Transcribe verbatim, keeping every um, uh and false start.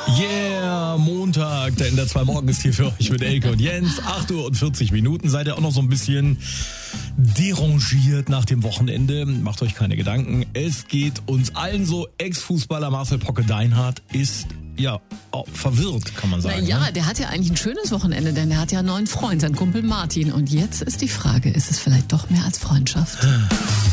Yeah, Montag, der N D R zwei Morgen ist hier für euch mit Elke und Jens. acht Uhr und vierzig Minuten. Seid ihr auch noch so ein bisschen derangiert nach dem Wochenende? Macht euch keine Gedanken. Es geht uns allen so. Ex-Fußballer Marcel Pocke-Deinhardt ist ja auch verwirrt, kann man sagen. Na ja, ne? der hat ja eigentlich ein schönes Wochenende, denn der hat ja einen neuen Freund, seinen Kumpel Martin. Und jetzt ist die Frage, ist es vielleicht doch mehr als Freundschaft?